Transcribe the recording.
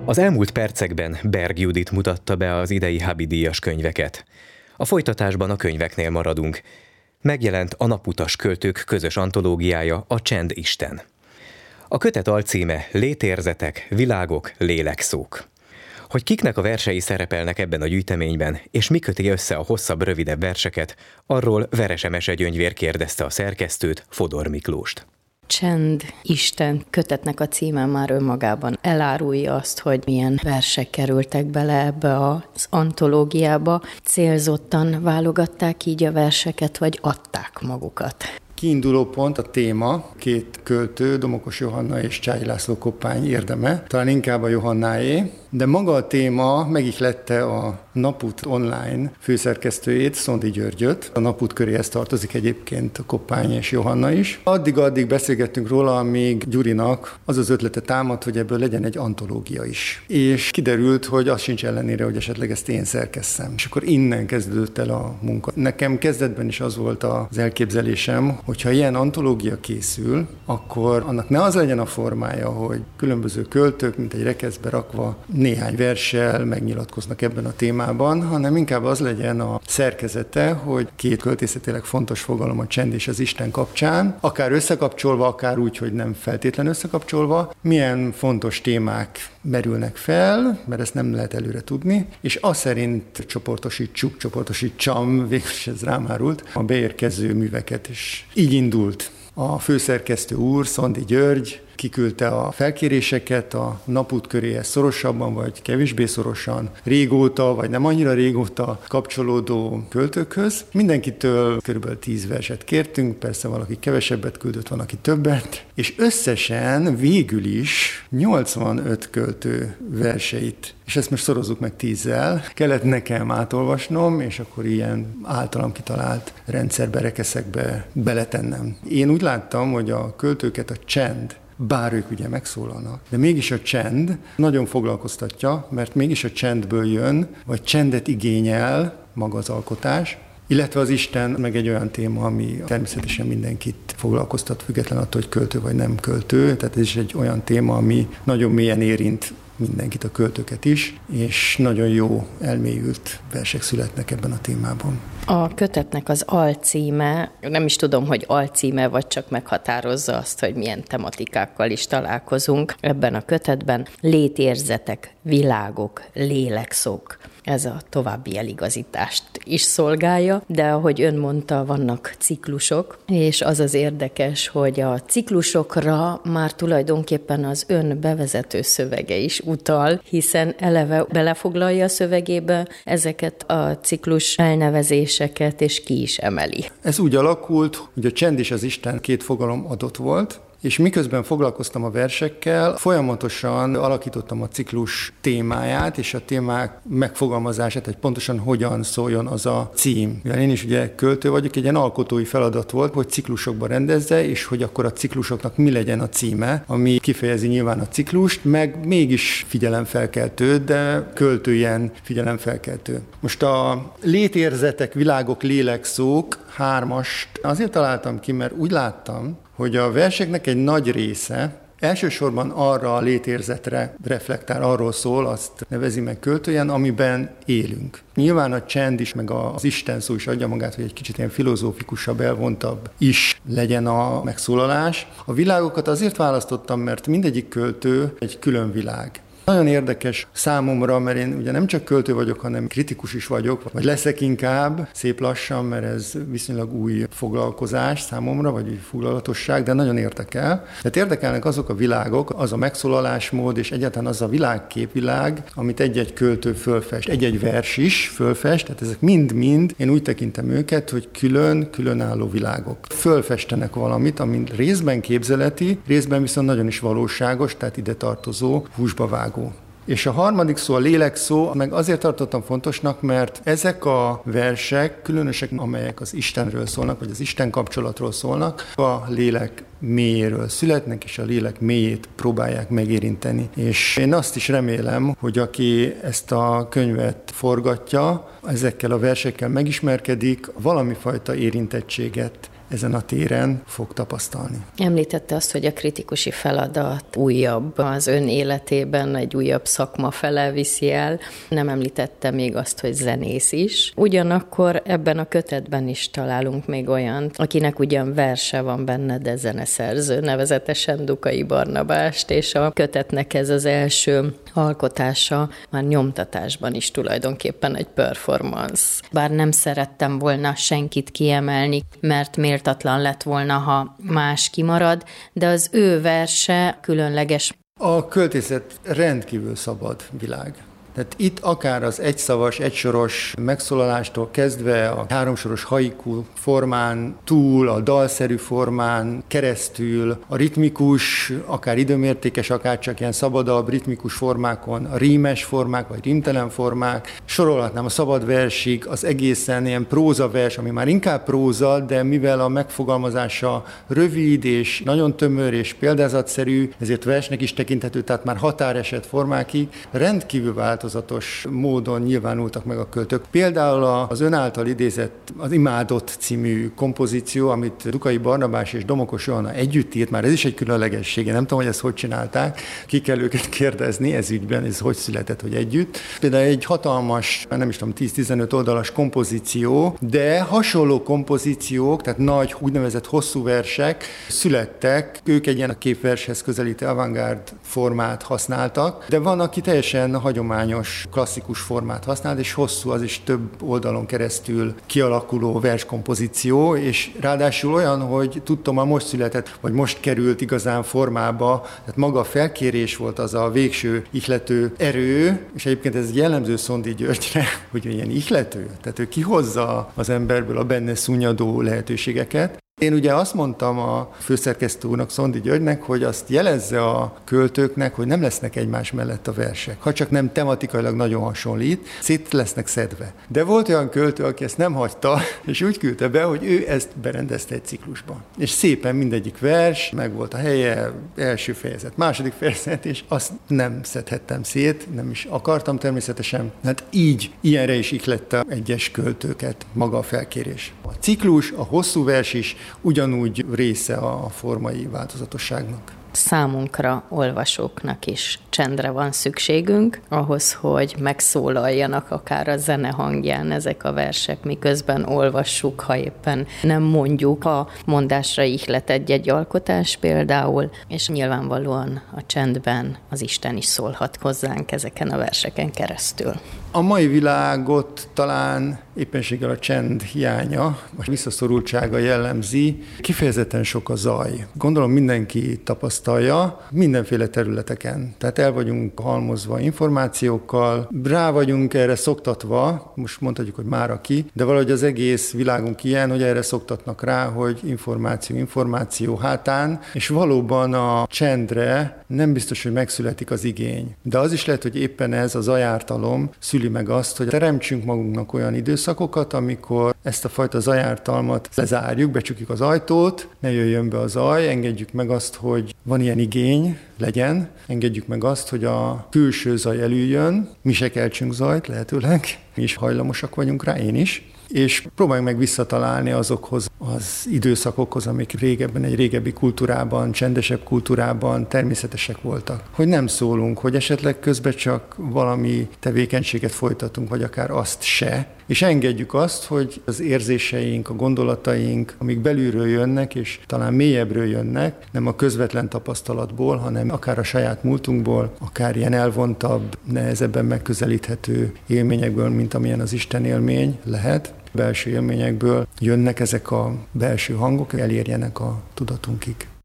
Az elmúlt percekben Berg Judit mutatta be az idei Haby-díjas könyveket. A folytatásban a könyveknél maradunk. Megjelent a Naputas költők közös antológiája, a Csend Isten. A kötet alcíme Létérzetek, világok, lélekszók. Hogy kiknek a versei szerepelnek ebben a gyűjteményben, és mi köti össze a hosszabb, rövidebb verseket, arról Verese Mesegyöngyvér kérdezte a szerkesztőt, Fodor Miklóst. Csend Isten kötetnek a címe már önmagában elárulja azt, hogy milyen versek kerültek bele ebbe az antológiába. Célzottan válogatták így a verseket, vagy adták magukat? Kiinduló pont, a téma, két költő, Domokos Johanna és Cságy László Koppány érdeme, talán inkább a Johannáé, de maga a téma megihlette a Naput online főszerkesztőjét, Szondi Györgyöt. A Naput köréhez tartozik egyébként a Koppány és Johanna is. Addig beszélgettünk róla, amíg Gyurinak az az ötlete támadt, hogy ebből legyen egy antológia is. És kiderült, hogy az sincs ellenére, hogy esetleg ezt én szerkesszem. És akkor innen kezdődött el a munka. Nekem kezdetben is az volt az elképzelésem, hogyha ilyen antológia készül, akkor annak ne az legyen a formája, hogy különböző költők, mint egy rekeszbe rakva, néhány verssel megnyilatkoznak ebben a témában, hanem inkább az legyen a szerkezete, hogy két költészetileg fontos fogalom, a csend és az Isten kapcsán, akár összekapcsolva, akár úgy, hogy nem feltétlen összekapcsolva, milyen fontos témák merülnek fel, mert ezt nem lehet előre tudni, és azt szerint csoportosítsam, végül is ez rám árult, a beérkező műveket is. Így indult. A főszerkesztő úr, Szondi György kiküldte a felkéréseket a Naput köréhez szorosabban, vagy kevésbé szorosan, régóta, vagy nem annyira régóta kapcsolódó költőkhöz. Mindenkitől körülbelül 10 verset kértünk, persze valaki kevesebbet küldött, van, aki többet, és összesen végül is 85 költő verseit, és ezt most szorozzuk meg 10-zel, kellett nekem átolvasnom, és akkor ilyen általam kitalált rendszerbe, rekeszekbe beletennem. Én úgy láttam, hogy a költőket a csend, bár ők ugye megszólalnak, de mégis a csend nagyon foglalkoztatja, mert mégis a csendből jön, vagy csendet igényel maga az alkotás, illetve az Isten meg egy olyan téma, ami természetesen mindenkit foglalkoztat, független attól, hogy költő vagy nem költő, tehát ez is egy olyan téma, ami nagyon mélyen érint mindenkit, a költőket is, és nagyon jó, elmélyült versek születnek ebben a témában. A kötetnek az alcíme, nem is tudom, hogy alcíme, vagy csak meghatározza azt, hogy milyen tematikákkal is találkozunk ebben a kötetben. Létérzetek, világok, lélekszók. Ez a további eligazítást is szolgálja, de ahogy ön mondta, vannak ciklusok, és az az érdekes, hogy a ciklusokra már tulajdonképpen az ön bevezető szövege is utal, hiszen eleve belefoglalja a szövegébe ezeket a ciklus elnevezéseket, és ki is emeli. Ez úgy alakult, hogy a csend és az Isten két fogalom adott volt, és miközben foglalkoztam a versekkel, folyamatosan alakítottam a ciklus témáját, és a témák megfogalmazását, hogy pontosan hogyan szóljon az a cím. Mivel én is ugye költő vagyok, egy ilyen alkotói feladat volt, hogy ciklusokba rendezze, és hogy akkor a ciklusoknak mi legyen a címe, ami kifejezi nyilván a ciklust, meg mégis figyelemfelkeltő, de költőjen figyelemfelkeltő. Most a létérzetek, világok, lélekszók 3-ast azért találtam ki, mert úgy láttam, hogy a verseknek egy nagy része elsősorban arra a létérzetre reflektál, arról szól, azt nevezi meg költőjen, amiben élünk. Nyilván a csend is, meg az Isten szó is adja magát, hogy egy kicsit ilyen filozófikusabb, elvontabb is legyen a megszólalás. A világokat azért választottam, mert mindegyik költő egy külön világ. Nagyon érdekes számomra, mert én ugye nem csak költő vagyok, hanem kritikus is vagyok, vagy leszek inkább, szép lassan, mert ez viszonylag új foglalkozás számomra, vagy új foglalatosság, de nagyon érdekel. Tehát érdekelnek azok a világok, az a megszólalásmód, és egyáltalán az a világképvilág, amit egy-egy költő fölfest, egy-egy vers is fölfest, tehát ezek mind-mind, én úgy tekintem őket, hogy különálló világok. Fölfestenek valamit, ami részben képzeleti, részben viszont nagyon is valóságos, tehát ide tartozó, húsba vágó. És a harmadik szó, a lélek szó, meg azért tartottam fontosnak, mert ezek a versek, különösek, amelyek az Istenről szólnak, vagy az Isten kapcsolatról szólnak, a lélek mélyéről születnek, és a lélek mélyét próbálják megérinteni. És én azt is remélem, hogy aki ezt a könyvet forgatja, ezekkel a versekkel megismerkedik, valami fajta érintettséget ezen a téren fog tapasztalni. Említette azt, hogy a kritikusi feladat újabb, az ön életében egy újabb szakma fele viszi el. Nem említette még azt, hogy zenész is. Ugyanakkor ebben a kötetben is találunk még olyant, akinek ugyan verse van benne, de zeneszerző, nevezetesen Dukai Barnabást, és a kötetnek ez az első alkotása már nyomtatásban is tulajdonképpen egy performance. Bár nem szerettem volna senkit kiemelni, mert méltatlan lett volna, ha más kimarad, de az ő verse különleges. A költészet rendkívül szabad világ. Tehát itt akár az egyszavas, egysoros megszólalástól kezdve a háromsoros haiku formán túl, a dalszerű formán keresztül, a ritmikus, akár időmértékes, akár csak ilyen szabadabb ritmikus formákon, a rímes formák, vagy rímtelen formák, sorolhatnám a szabad versig, az egészen ilyen prózavers, ami már inkább próza, de mivel a megfogalmazása rövid és nagyon tömör és példázatszerű, ezért versnek is tekinthető, tehát már határeset formákig rendkívül változatos módon nyilvánultak meg a költők. Például az ön által idézett az Imádott című kompozíció, amit Dukai Barnabás és Domokos Johanna együtt írt, már ez is egy különlegessége, nem tudom, hogy ezt hogy csinálták, ki kell őket kérdezni ez ügyben, ez hogy született, hogy együtt. Például egy hatalmas, nem is tudom, 10-15 oldalas kompozíció, de hasonló kompozíciók, tehát nagy, úgynevezett hosszú versek születtek, ők egy ilyen képvershez közelítő avantgárd formát használtak, de van, aki teljesen hagyományos klasszikus formát használt, és hosszú, az is több oldalon keresztül kialakuló verskompozíció, és ráadásul olyan, hogy tudtommal most született, vagy most került igazán formába, tehát maga a felkérés volt az a végső ihlető erő, és egyébként ez jellemző Szondi Györgyre, hogy ilyen ihlető, tehát ő kihozza az emberből a benne szunnyadó lehetőségeket. Én ugye azt mondtam a főszerkesztő úrnak, Szondi Györgynek, hogy azt jelezze a költőknek, hogy nem lesznek egymás mellett a versek. Ha csak nem tematikailag nagyon hasonlít, szét lesznek szedve. De volt olyan költő, aki ezt nem hagyta, és úgy küldte be, hogy ő ezt berendezte egy ciklusban. És szépen mindegyik vers, meg volt a helye, első fejezet, második fejezet, és azt nem szedhettem szét, nem is akartam természetesen. Hát így, ilyenre is ihlette egyes költőket maga a felkérés. A ciklus, a hosszú vers is ugyanúgy része a formai változatosságnak. Számunkra, olvasóknak is csendre van szükségünk, ahhoz, hogy megszólaljanak akár a zene hangján ezek a versek, miközben olvassuk, ha éppen nem mondjuk a mondásra ihlet egy alkotás például, és nyilvánvalóan a csendben az Isten is szólhat hozzánk ezeken a verseken keresztül. A mai világot talán éppenséggel a csend hiánya, a visszaszorultsága jellemzi, kifejezetten sok a zaj. Gondolom mindenki tapasztalja mindenféle területeken. Tehát el vagyunk halmozva információkkal, rá vagyunk erre szoktatva, most mondhatjuk, hogy már aki, de valahogy az egész világunk ilyen, hogy erre szoktatnak rá, hogy információ hátán, és valóban a csendre nem biztos, hogy megszületik az igény. De az is lehet, hogy éppen ez a zajártalom szüli meg azt, hogy teremtsünk magunknak olyan időszakokat, amikor ezt a fajta zajártalmat lezárjuk, becsukjuk az ajtót, ne jöjjön be a zaj, engedjük meg azt, hogy van ilyen igény, legyen, engedjük meg azt, hogy a külső zaj elüljön, mi se keltsünk zajt lehetőleg, mi is hajlamosak vagyunk rá, én is, és próbáljunk meg visszatalálni azokhoz az időszakokhoz, amik régebben, egy régebbi kultúrában, csendesebb kultúrában természetesek voltak. Hogy nem szólunk, hogy esetleg közben csak valami tevékenységet folytatunk, vagy akár azt se, és engedjük azt, hogy az érzéseink, a gondolataink, amik belülről jönnek, és talán mélyebbről jönnek, nem a közvetlen tapasztalatból, hanem akár a saját múltunkból, akár ilyen elvontabb, nehezebben megközelíthető élményekből, mint amilyen az Isten élmény lehet, belső élményekből jönnek ezek a belső hangok, elérjenek a tudatunkig.